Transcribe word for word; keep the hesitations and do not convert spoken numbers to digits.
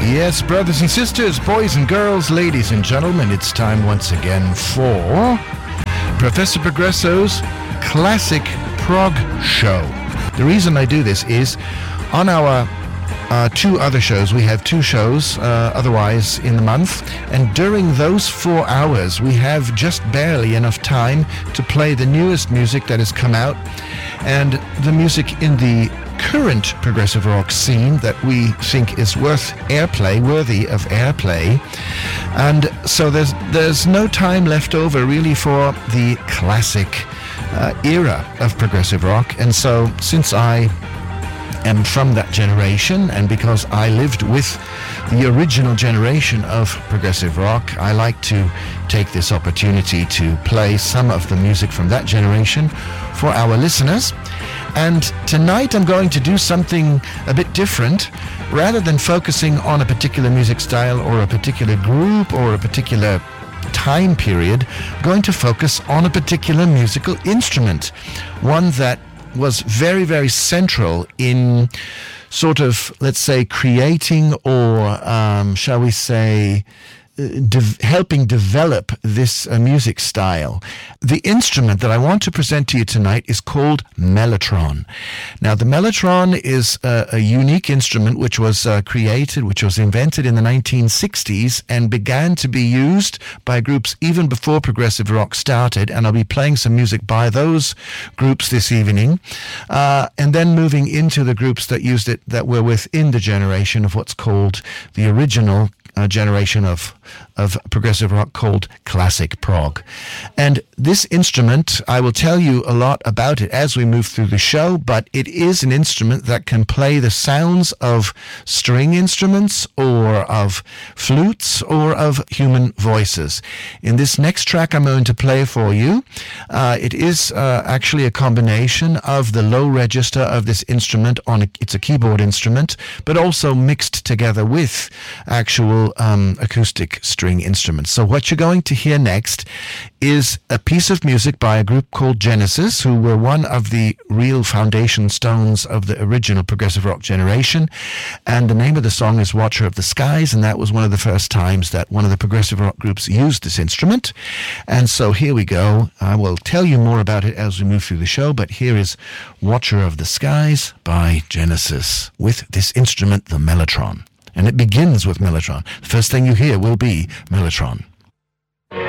Yes, brothers and sisters, boys and girls, ladies and gentlemen, it's time once again for Professor Progresso's Classic Prog Show. The reason I do this is on our uh, two other shows, we have two shows uh, otherwise in the month, and during those four hours we have just barely enough time to play the newest music that has come out and the music in the current progressive rock scene that we think is worth airplay, worthy of airplay. And so there's there's no time left over really for the classic uh, era of progressive rock. And so since I am from that generation, and because I lived with the original generation of progressive rock, I like to take this opportunity to play some of the music from that generation for our listeners. And tonight I'm going to do something a bit different. Rather than focusing on a particular music style or a particular group or a particular time period, I'm going to focus on a particular musical instrument, one that was very, very central in sort of, let's say, creating or, um, shall we say, De- helping develop this uh, music style. The instrument that I want to present to you tonight is called mellotron. Now, the mellotron is uh, a unique instrument which was uh, created, which was invented in the nineteen sixties and began to be used by groups even before progressive rock started, and I'll be playing some music by those groups this evening, uh, and then moving into the groups that used it that were within the generation of what's called the original Uh, generation of of progressive rock called classic prog. And this instrument, I will tell you a lot about it as we move through the show, but it is an instrument that can play the sounds of string instruments or of flutes or of human voices. In this next track I'm going to play for you, uh, it is uh, actually a combination of the low register of this instrument on a, it's a keyboard instrument, but also mixed together with actual um, acoustic string instruments. So what you're going to hear next is a piece of music by a group called Genesis, who were one of the real foundation stones of the original progressive rock generation. And the name of the song is Watcher of the Skies, and that was one of the first times that one of the progressive rock groups used this instrument. And so here we go. I will tell you more about it as we move through the show, but here is Watcher of the Skies by Genesis with this instrument, the mellotron. And it begins with mellotron. The first thing you hear will be mellotron.